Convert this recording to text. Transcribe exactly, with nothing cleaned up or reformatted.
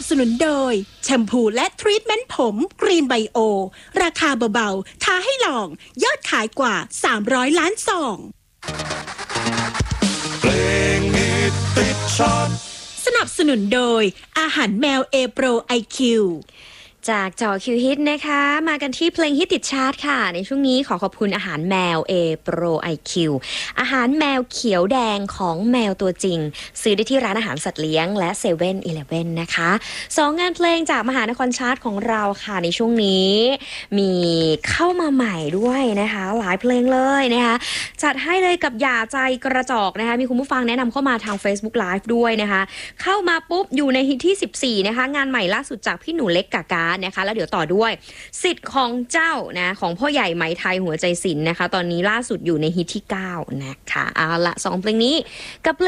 สนุนโดยแชมพูและทรีทเมนต์ผมกรีนไบโอราคาเบาๆท้าให้ลองยอดขายกว่าสามร้อยล้านซองเพลงฮิตติดชาร์ตสนับสนุนโดยอาหารแมวเอโปร ไอ คิวจากจอคิวฮิตนะคะมากันที่เพลงฮิตติดชาร์ตค่ะในช่วงนี้ขอขอบคุณอาหารแมว A Pro ไอ คิว อาหารแมวเขียวแดงของแมวตัวจริงซื้อได้ที่ร้านอาหารสัตว์เลี้ยงและเซเว่นอีเลฟเว่นนะคะสองงานเพลงจากมหานครชาร์ตของเราค่ะในช่วงนี้มีเข้ามาใหม่ด้วยนะคะหลายเพลงเลยนะคะจัดให้เลยกับอย่าใจกระจอกนะคะมีคุณผู้ฟังแนะนำเข้ามาทาง Facebook Live ด้วยนะคะเข้ามาปุ๊บอยู่ในฮิตที่สิบสี่นะคะงานใหม่ล่าสุดจากพี่หนูเล็กกากานะคะแล้วเดี๋ยวต่อด้วยสิทธิ์ของเจ้านะของพ่อใหญ่ไหมไทยหัวใจศิลป์นะคะตอนนี้ล่าสุดอยู่ในฮิตที่เก้านะคะเอาละสองเพลงนี้กับ